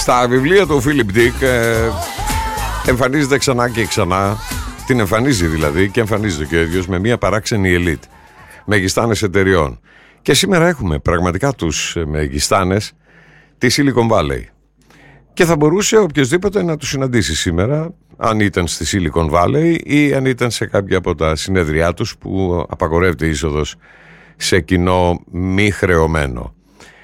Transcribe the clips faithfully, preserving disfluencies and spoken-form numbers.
Στα βιβλία του Philip Dick ε, εμφανίζεται ξανά και ξανά. Την εμφανίζει δηλαδή και εμφανίζεται και ο ίδιος με μια παράξενη ελίτ μεγιστάνες εταιριών. Και σήμερα έχουμε πραγματικά τους μεγιστάνες τη Silicon Valley. Και θα μπορούσε οποιοσδήποτε να τους συναντήσει σήμερα, αν ήταν στη Silicon Valley ή αν ήταν σε κάποια από τα συνέδριά τους που απαγορεύεται είσοδος σε κοινό μη χρεωμένο.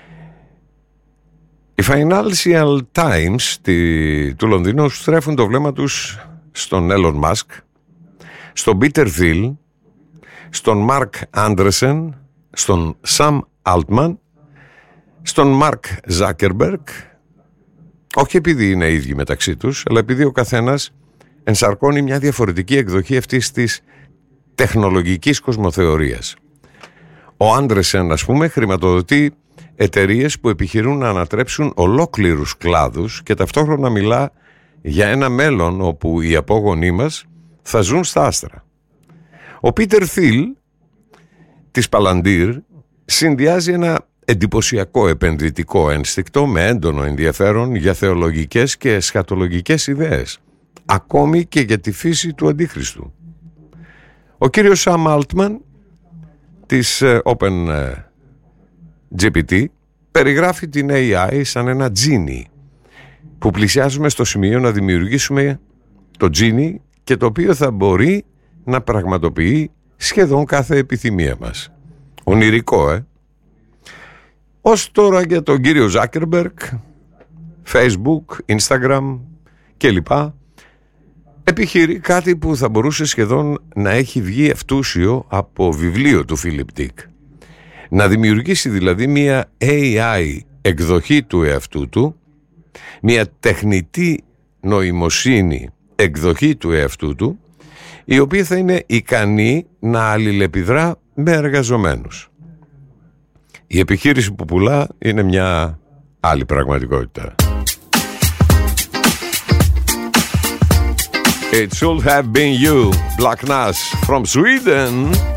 Οι Financial Times τη, του Λονδίνου στρέφουν το βλέμμα τους στον Elon Musk, στον Peter Thiel, στον Mark Andreessen, στον Sam Altman, στον Mark Zuckerberg, όχι επειδή είναι ίδιοι μεταξύ τους, αλλά επειδή ο καθένας ενσαρκώνει μια διαφορετική εκδοχή αυτής της τεχνολογικής κοσμοθεωρίας. Ο Andreessen, ας πούμε, χρηματοδοτεί εταιρείες που επιχειρούν να ανατρέψουν ολόκληρους κλάδους και ταυτόχρονα μιλά για ένα μέλλον όπου οι απόγονοί μας θα ζουν στα άστρα. Ο Peter Thiel της Palantir συνδυάζει ένα εντυπωσιακό επενδυτικό ένστικτο με έντονο ενδιαφέρον για θεολογικές και εσχατολογικές ιδέες, ακόμη και για τη φύση του Αντίχριστου. Ο κύριος Sam Altman της OpenGPT περιγράφει την έι άι σαν ένα τζίνι που πλησιάζουμε στο σημείο να δημιουργήσουμε το τζίνι και το οποίο θα μπορεί να πραγματοποιεί σχεδόν κάθε επιθυμία μας. Ονειρικό, ε! Ως τώρα για τον κύριο Zuckerberg, Facebook, Instagram κλπ. Επιχειρεί κάτι που θα μπορούσε σχεδόν να έχει βγει ευτούσιο από βιβλίο του Philip Dick. Να δημιουργήσει δηλαδή μια έι άι εκδοχή του εαυτού του, μια τεχνητή νοημοσύνη εκδοχή του εαυτού του, η οποία θα είναι ικανή να αλληλεπιδρά με εργαζομένους. Η επιχείρηση που πουλά είναι μια άλλη πραγματικότητα. It should have been you, Black Nass from Sweden.